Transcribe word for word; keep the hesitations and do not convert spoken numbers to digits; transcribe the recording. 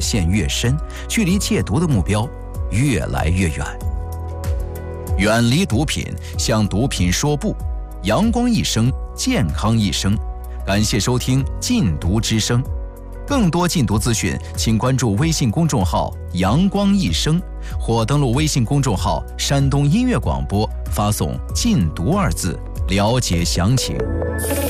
陷越深，距离戒毒的目标越来越远。远离毒品，向毒品说不，阳光一生，健康一生。感谢收听禁毒之声，更多禁毒资讯，请关注微信公众号阳光一生，或登录微信公众号山东音乐广播，发送禁毒二字了解详情。